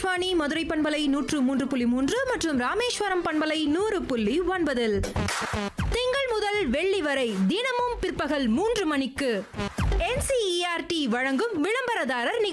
ஆகாஷ்வாணி மதுரை பண்பலை 103.3 மற்றும் ராமேஸ்வரம் பண்பலை 100.9. திங்கள் முதல் வெள்ளி வரை தினமும் பிற்பகல் 3 மணிக்கு NCERT வழங்கும் விளம்பரதாரர்